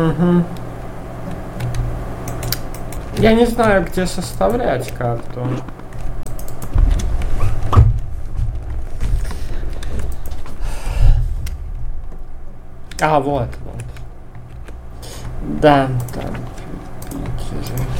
Угу. Я не знаю, где составлять карту. А, вот. Да, там.